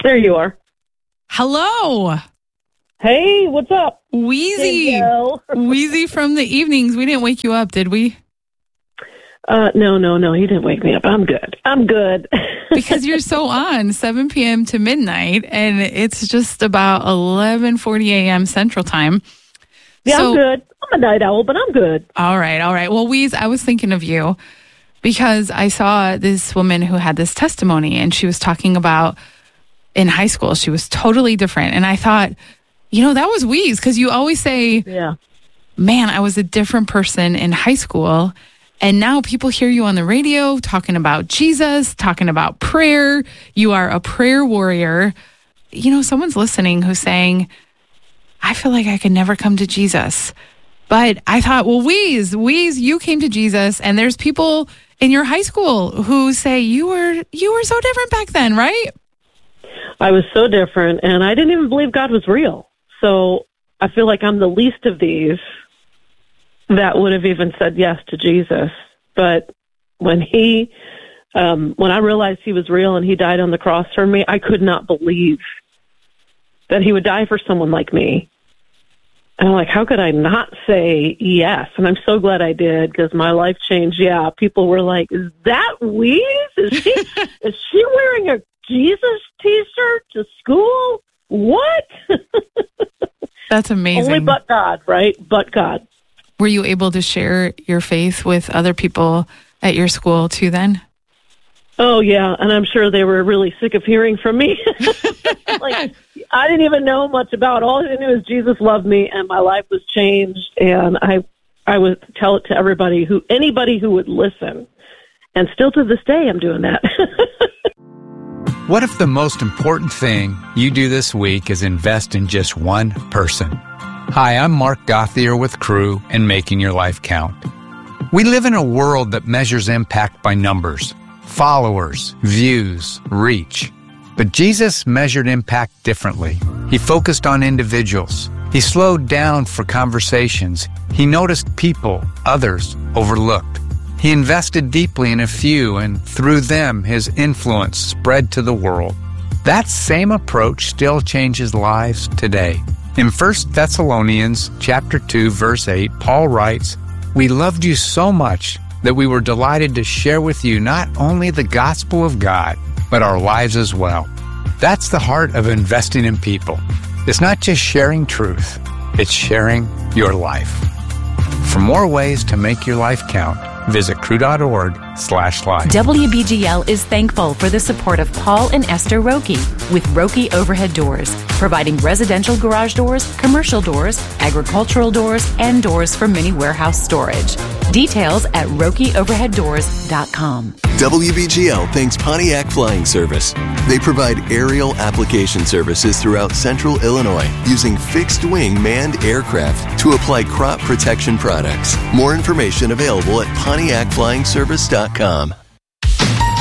There you are. Hello. Hey, what's up? Wheezy. Wheezy from the evenings. We didn't wake you up, did we? No. He didn't wake me up. I'm good. Because you're so on 7 p.m. to midnight, and it's just about 11:40 a.m. Central Time. Yeah, I'm good. I'm a night owl, but I'm good. All right. Well, Wheeze, I was thinking of you because I saw this woman who had this testimony, and she was talking about in high school, she was totally different. And I thought, that was Wheeze, because you always say, man, I was a different person in high school. And now people hear you on the radio talking about Jesus, talking about prayer. You are a prayer warrior. Someone's listening who's saying, I feel like I could never come to Jesus. But I thought, well, Wheeze, you came to Jesus, and there's people in your high school who say you were so different back then, right? I was so different, and I didn't even believe God was real. So I feel like I'm the least of these that would have even said yes to Jesus. But when I realized he was real and he died on the cross for me, I could not believe that he would die for someone like me. And I'm like, how could I not say yes? And I'm so glad I did, because my life changed. Yeah, people were like, is that Wheeze? Is she wearing a Jesus t-shirt to school? What? That's amazing. Only but God, right? But God. Were you able to share your faith with other people at your school too then? Oh, yeah. And I'm sure they were really sick of hearing from me. Like, I didn't even know much about it. All I knew is Jesus loved me and my life was changed. And I would tell it to anybody who would listen. And still to this day, I'm doing that. What if the most important thing you do this week is invest in just one person? Hi, I'm Mark Gothier with Crew and Making Your Life Count. We live in a world that measures impact by numbers, followers, views, reach. But Jesus measured impact differently. He focused on individuals. He slowed down for conversations. He noticed people others overlooked. He invested deeply in a few, and through them, his influence spread to the world. That same approach still changes lives today. In 1 Thessalonians chapter 2, verse 8, Paul writes, "We loved you so much that we were delighted to share with you not only the gospel of God, but our lives as well." That's the heart of investing in people. It's not just sharing truth, it's sharing your life. For more ways to make your life count, visit crew.org/life. WBGL is thankful for the support of Paul and Esther Roki with Roki Overhead Doors, providing residential garage doors, commercial doors, agricultural doors, and doors for mini warehouse storage. Details at RokiOverheadDoors.com. WBGL thanks Pontiac Flying Service. They provide aerial application services throughout central Illinois using fixed-wing manned aircraft to apply crop protection products. More information available at PontiacFlyingService.com.